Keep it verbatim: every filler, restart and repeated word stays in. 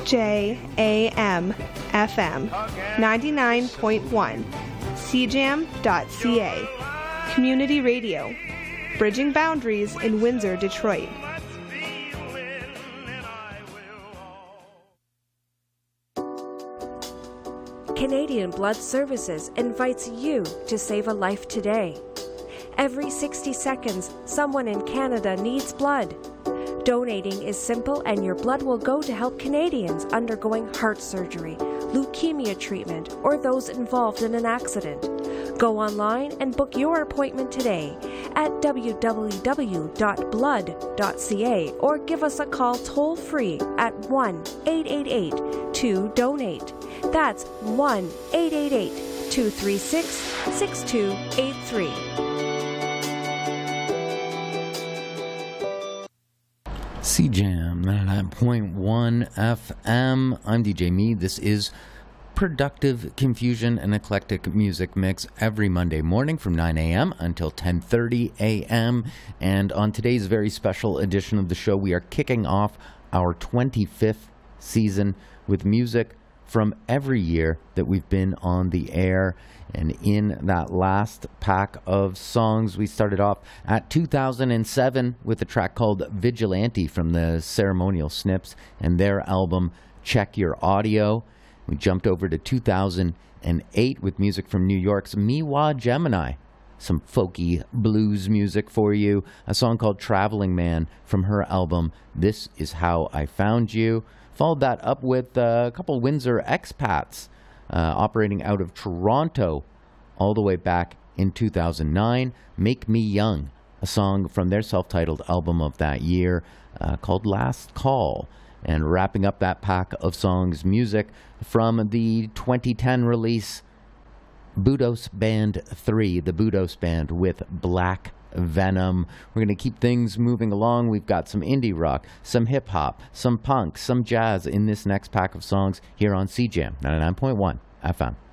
J A M F M ninety-nine point one, C Jam dot C A. Community Radio, bridging boundaries in Windsor, Detroit. Canadian Blood Services invites you to save a life today. Every sixty seconds, someone in Canada needs blood. Donating is simple, and your blood will go to help Canadians undergoing heart surgery, leukemia treatment, or those involved in an accident. Go online and book your appointment today at w w w dot blood dot c a or give us a call toll-free at one eight eight eight two donate. That's one eight eight eight two three six six two eight three. C Jam ninety-nine point one F M. I'm D J Mead. This is Productive Confusion, an eclectic music mix every Monday morning from nine a.m. until ten thirty a.m. And on today's very special edition of the show, we are kicking off our twenty-fifth season with music from every year that we've been on the air. And in that last pack of songs, we started off at two thousand seven with a track called Vigilante from the Ceremonial Snips and their album Check Your Audio. We jumped over to two thousand eight with music from New York's Miwa Gemini. Some folky blues music for you. A song called Traveling Man from her album This Is How I Found You. Followed that up with uh, a couple Windsor expats uh, operating out of Toronto all the way back in two thousand nine. Make Me Young, a song from their self-titled album of that year uh, called Last Call. And wrapping up that pack of songs, music from the twenty ten release Budos Band three, the Budos Band with Black Venom. We're going to keep things moving along. We've got some indie rock, some hip-hop, some punk, some jazz in this next pack of songs here on C Jam ninety-nine point one F M.